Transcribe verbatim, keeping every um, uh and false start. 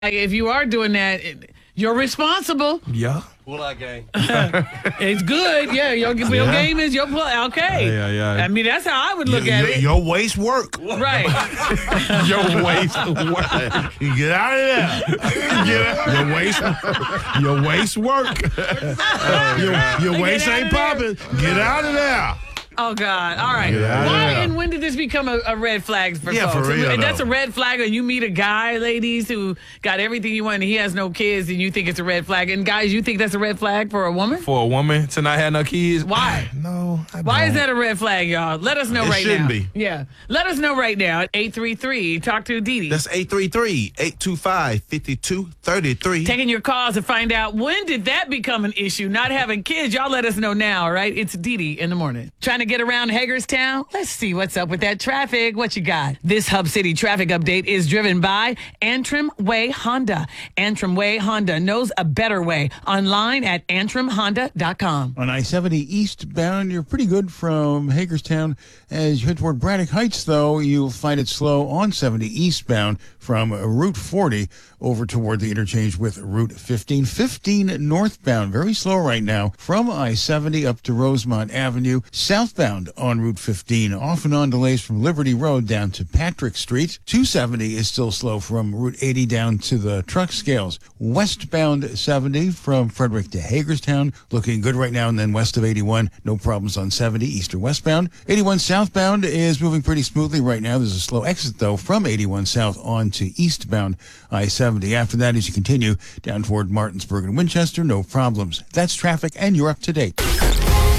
Like, if you are doing that, you're responsible. Yeah. Pull out game. It's good. Yeah, your, your Yeah. game is your pull. Okay. Yeah, yeah, yeah. I mean, that's how I would look your, at your, it. your waist work. Right. Your waist work. Get out of there. Get out. Your waist, your waist work. your your waist Get out ain't of there. popping. Get out of there. Oh, God. All right. Yeah, Why yeah. and when did this become a, a red flag for Yeah, folks? for real, And that's though. a red flag when you meet a guy, ladies, who got everything you want and he has no kids and you think it's a red flag. And guys, you think that's a red flag for a woman? For a woman to not have no kids. Why? No, I Why is don't. that a red flag, y'all? Let us know It right shouldn't now. be. Yeah. Let us know right now at eight three three. Talk to Dee Dee. That's eight three three, eight two five, five two three three. Taking your calls to find out when did that become an issue, not having kids. Y'all let us know now, all right? It's Dee Dee in the morning. Trying to get around Hagerstown? Let's see what's up with that traffic. What you got? This Hub City traffic update is driven by Antrim Way Honda. Antrim Way Honda knows a better way. Online at antrim honda dot com. On I seventy eastbound, you're pretty good from Hagerstown. As you head toward Braddock Heights, though, you'll find it slow on seventy eastbound from Route forty over toward the interchange with Route fifteen. fifteen northbound, very slow right now from I seventy up to Rosemont Avenue. Southbound on Route fifteen, off and on delays from Liberty Road down to Patrick Street. two seventy is still slow from Route eighty down to the truck scales. Westbound seventy from Frederick to Hagerstown, looking good right now, and then west of eighty-one, no problems on seventy east or westbound. eighty-one southbound is moving pretty smoothly right now. There's a slow exit, though, from eighty-one south on to eastbound I seventy. After that, as you continue down toward Martinsburg and Winchester, no problems. That's traffic, and you're up to date.